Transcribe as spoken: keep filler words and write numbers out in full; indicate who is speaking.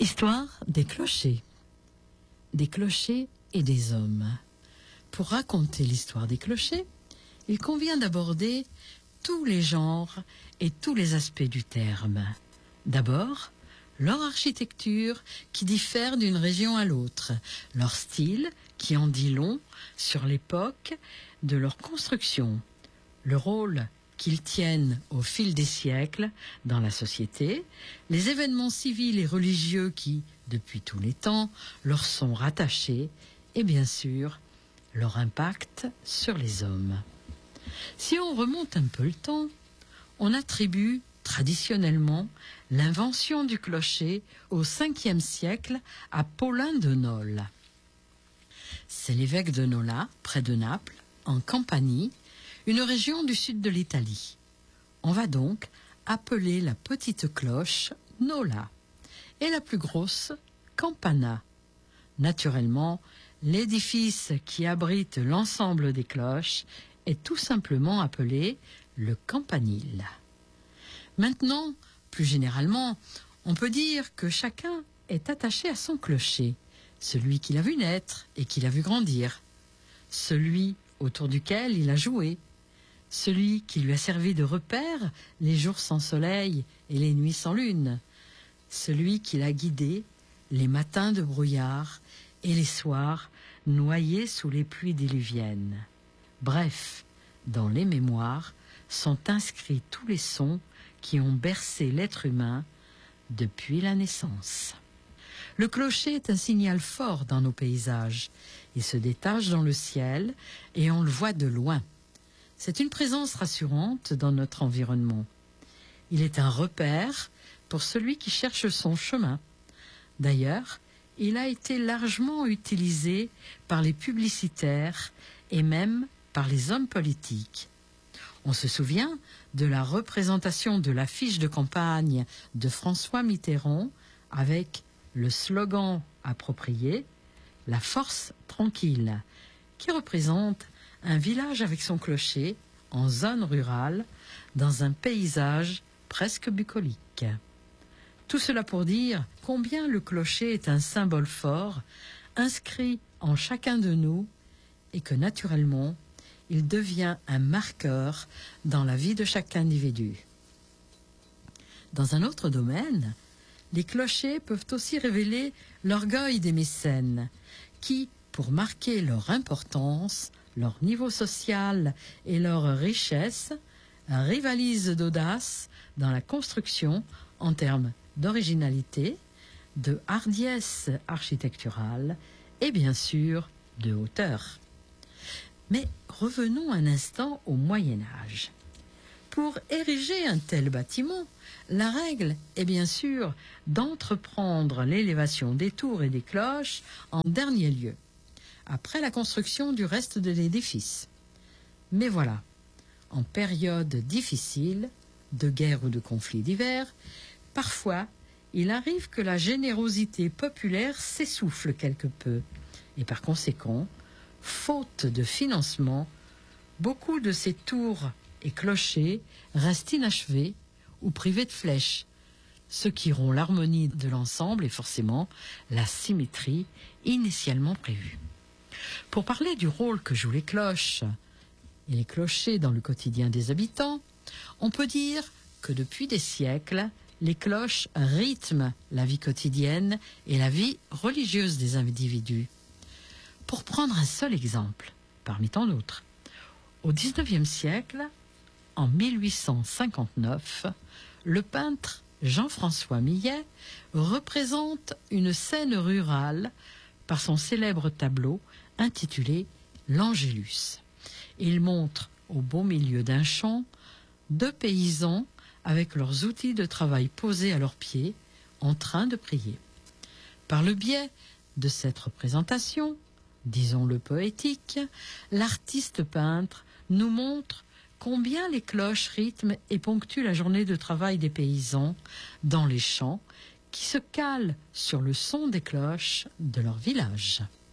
Speaker 1: Histoire des clochers. Des clochers et des hommes. Pour raconter l'histoire des clochers, il convient d'aborder tous les genres et tous les aspects du terme. D'abord, leur architecture qui diffère d'une région à l'autre, leur style qui en dit long sur l'époque de leur construction, le rôle qu'ils tiennent au fil des siècles dans la société, les événements civils et religieux qui, depuis tous les temps, leur sont rattachés et bien sûr, leur impact sur les hommes. Si on remonte un peu le temps, on attribue traditionnellement l'invention du clocher au cinquième siècle à Paulin de Nole. C'est l'évêque de Nola, près de Naples, en Campanie, une région du sud de l'Italie. On va donc appeler la petite cloche Nola et la plus grosse Campana. Naturellement, l'édifice qui abrite l'ensemble des cloches est tout simplement appelé le campanile. Maintenant, plus généralement, on peut dire que chacun est attaché à son clocher, celui qu'il a vu naître et qu'il a vu grandir, celui autour duquel il a joué, celui qui lui a servi de repère les jours sans soleil et les nuits sans lune, celui qui l'a guidé les matins de brouillard et les soirs noyés sous les pluies diluviennes. Bref, dans les mémoires sont inscrits tous les sons qui ont bercé l'être humain depuis la naissance. Le clocher est un signal fort dans nos paysages. Il se détache dans le ciel et on le voit de loin. C'est une présence rassurante dans notre environnement. Il est un repère pour celui qui cherche son chemin. D'ailleurs, il a été largement utilisé par les publicitaires et même par les hommes politiques. On se souvient de la représentation de l'affiche de campagne de François Mitterrand avec le slogan approprié « La force tranquille » qui représente un village avec son clocher en zone rurale dans un paysage presque bucolique. Tout cela pour dire combien le clocher est un symbole fort, inscrit en chacun de nous et que naturellement, il devient un marqueur dans la vie de chaque individu. Dans un autre domaine, les clochers peuvent aussi révéler l'orgueil des mécènes qui, pour marquer leur importance, leur niveau social et leur richesse, rivalisent d'audace dans la construction en termes d'originalité, de hardiesse architecturale et bien sûr de hauteur. Mais revenons un instant au Moyen-Âge. Pour ériger un tel bâtiment, la règle est bien sûr d'entreprendre l'élévation des tours et des cloches en dernier lieu, après la construction du reste de l'édifice. Mais voilà, en période difficile, de guerre ou de conflit divers, parfois il arrive que la générosité populaire s'essouffle quelque peu, et par conséquent, faute de financement, beaucoup de ces tours et clochers restent inachevés ou privés de flèches, ce qui rompt l'harmonie de l'ensemble et forcément la symétrie initialement prévue. Pour parler du rôle que jouent les cloches et les clochers dans le quotidien des habitants, on peut dire que depuis des siècles, les cloches rythment la vie quotidienne et la vie religieuse des individus. Pour prendre un seul exemple, parmi tant d'autres, au dix-neuvième siècle, en mille huit cent cinquante-neuf, le peintre Jean-François Millet représente une scène rurale par son célèbre tableau intitulé « L'Angélus ». Il montre, au beau milieu d'un champ, deux paysans avec leurs outils de travail posés à leurs pieds, en train de prier. Par le biais de cette représentation, disons-le poétique, l'artiste peintre nous montre combien les cloches rythment et ponctuent la journée de travail des paysans dans les champs qui se calent sur le son des cloches de leur village.